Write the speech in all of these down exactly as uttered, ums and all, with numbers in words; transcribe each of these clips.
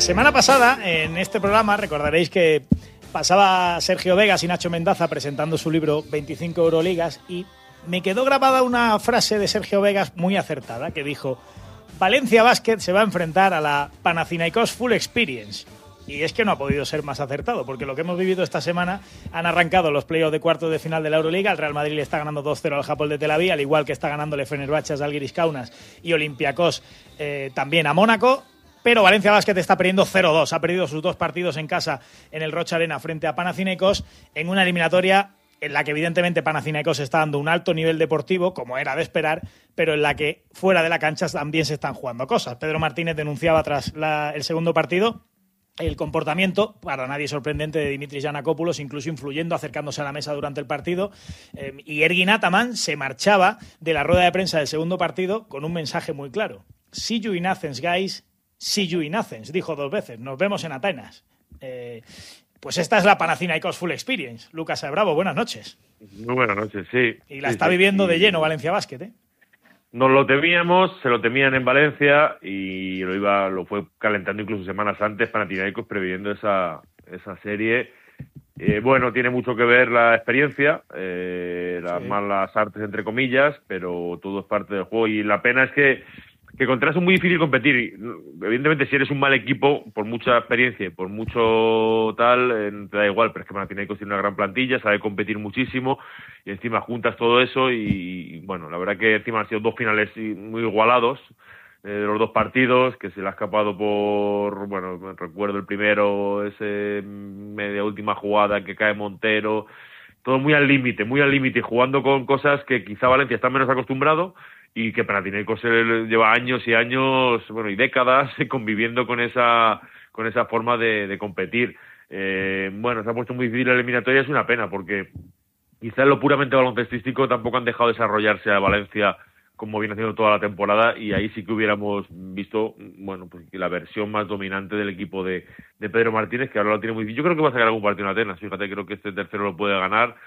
semana pasada, en este programa, recordaréis que pasaba Sergio Vegas y Nacho Mendaza presentando su libro veinticinco Euroligas y me quedó grabada una frase de Sergio Vegas muy acertada que dijo: Valencia Basket se va a enfrentar a la Panathinaikos Full Experience. Y es que no ha podido ser más acertado, porque lo que hemos vivido esta semana, han arrancado los playoffs de cuartos de final de la Euroliga. El Real Madrid le está ganando dos cero al Hapoel de Tel Aviv, al igual que está ganándole Fenerbahce a Žalgiris Kaunas y Olympiacos eh, también a Mónaco. Pero Valencia Basket está perdiendo cero dos. Ha perdido sus dos partidos en casa en el Rocha Arena frente a Panathinaikos en una eliminatoria en la que evidentemente Panathinaikos está dando un alto nivel deportivo, como era de esperar, pero en la que fuera de la cancha también se están jugando cosas. Pedro Martínez denunciaba tras la, el segundo partido el comportamiento, para nadie sorprendente, de Dimitris Giannakopoulos, incluso influyendo, acercándose a la mesa durante el partido. Eh, y Ergin Ataman se marchaba de la rueda de prensa del segundo partido con un mensaje muy claro. See you in Athens, guys. See you in Athens. Dijo dos veces. Nos vemos en Atenas. Eh, pues esta es la Panathinaikos Full Experience. Lucas Bravo, buenas noches. Muy buenas noches, sí. Y la sí, está sí, viviendo sí. de lleno Valencia Basket, ¿eh? Nos lo temíamos, se lo temían en Valencia y lo iba, lo fue calentando incluso semanas antes Panathinaikos previendo esa, esa serie. Eh, bueno, tiene mucho que ver la experiencia, eh, las Sí. malas artes entre comillas, pero todo es parte del juego y la pena es que que contra eso es muy difícil competir. Evidentemente, si eres un mal equipo, por mucha experiencia, por mucho tal, eh, te da igual, pero es que Panathinaikos tiene una gran plantilla, sabe competir muchísimo, y encima juntas todo eso, y, y bueno, la verdad que encima han sido dos finales muy igualados, eh, de los dos partidos, que se le ha escapado por, bueno, recuerdo el primero, ese media última jugada que cae Montero, todo muy al límite, muy al límite, jugando con cosas que quizá Valencia está menos acostumbrado, y que Panathinaikos lleva años y años, bueno, y décadas conviviendo con esa con esa forma de, de competir. Eh, bueno, se ha puesto muy difícil la eliminatoria, es una pena, porque quizás en lo puramente baloncestístico tampoco han dejado desarrollarse a Valencia como viene haciendo toda la temporada, y ahí sí que hubiéramos visto, bueno, pues la versión más dominante del equipo de, de Pedro Martínez, que ahora lo tiene muy difícil. Yo creo que va a sacar algún partido en Atenas, fíjate, creo que este tercero lo puede ganar,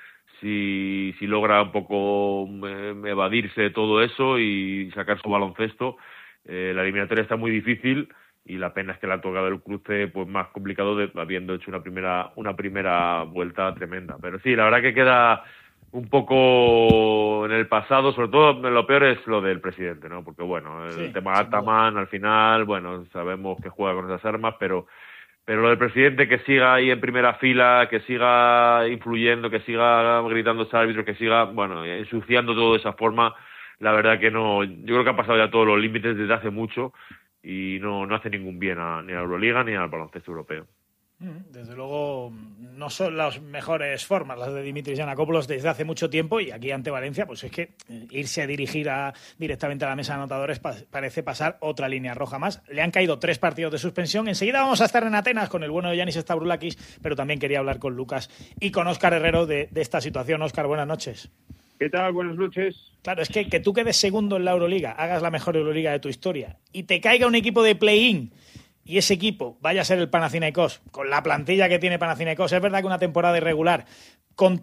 si, si logra un poco eh, evadirse de todo eso y sacar su baloncesto. Eh, la eliminatoria está muy difícil y la pena es que le ha tocado el cruce pues más complicado, de, habiendo hecho una primera una primera vuelta tremenda. Pero sí, la verdad que queda un poco en el pasado, sobre todo lo peor es lo del presidente, ¿no? Porque bueno, el Sí, tema Ataman al final, bueno, sabemos que juega con esas armas, pero Pero lo del presidente, que siga ahí en primera fila, que siga influyendo, que siga gritando a los árbitros, que siga, bueno, ensuciando todo de esa forma, la verdad que no, yo creo que ha pasado ya todos los límites desde hace mucho y no, no hace ningún bien a, ni a la Euroliga ni al baloncesto europeo. Desde luego no son las mejores formas las de Dimitris Giannakopoulos desde hace mucho tiempo, y aquí ante Valencia pues es que irse a dirigir a, directamente a la mesa de anotadores pa- parece pasar otra línea roja más. Le han caído tres partidos de suspensión. Enseguida vamos a estar en Atenas con el bueno de Giannis Stavroulakis, pero también quería hablar con Lucas y con Óscar Herrero de, de esta situación. Óscar, buenas noches. ¿Qué tal? Buenas noches. Claro, es que que tú quedes segundo en la Euroliga, hagas la mejor Euroliga de tu historia y te caiga un equipo de play-in y ese equipo vaya a ser el Panathinaikos, con la plantilla que tiene Panathinaikos, es verdad que una temporada irregular, con